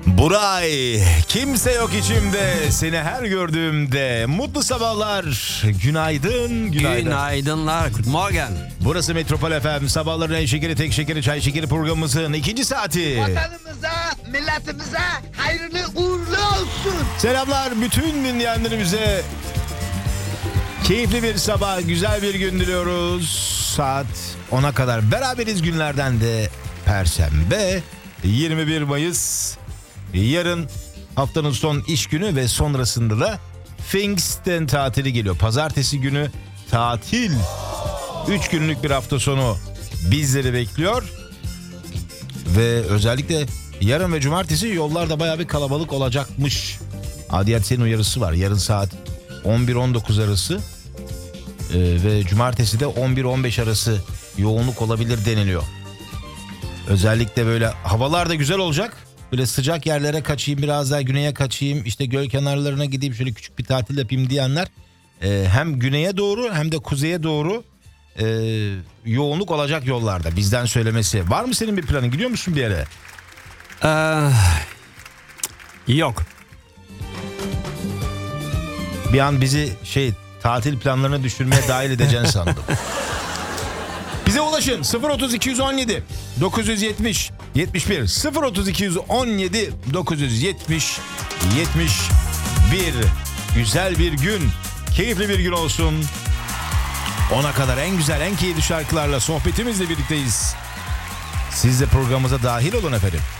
Buray, kimse yok içimde, seni her gördüğümde. Mutlu sabahlar, günaydın. Günaydınlar, good morgen. Burası Metropol FM, sabahların en şekeri, tek şekeri, çay şekeri programımızın ikinci saati. Vatanımıza, milletimize hayırlı uğurlu olsun. Selamlar bütün dinleyenlerimize. Keyifli bir sabah, güzel bir gün diliyoruz. Saat 10'a kadar beraberiz, günlerden de Perşembe 21 Mayıs. Yarın haftanın son iş günü ve sonrasında da Pfingsten tatili geliyor. Pazartesi günü tatil. 3 günlük bir hafta sonu bizleri bekliyor. Ve özellikle yarın ve cumartesi yollarda bayağı bir kalabalık olacakmış. Adiyatse'nin uyarısı var. Yarın saat 11-19 arası ve cumartesi de 11-15 arası yoğunluk olabilir deniliyor. Özellikle böyle havalar da güzel olacak. Böyle sıcak yerlere kaçayım, biraz daha güneye kaçayım, işte göl kenarlarına gideyim, şöyle küçük bir tatil yapayım diyenler hem güneye doğru hem de kuzeye doğru yoğunluk olacak yollarda. Bizden söylemesi. Var mı senin bir planın? Gidiyor musun bir yere? Yok. Bir an bizi tatil planlarına düşürmeye dahil edeceğini sandım. Bize ulaşın 03217 970 71 03217 970 71. Güzel bir gün, keyifli bir gün olsun. 10'a kadar en güzel, en keyifli şarkılarla sohbetimizle birlikteyiz. Siz de programımıza dahil olun efendim.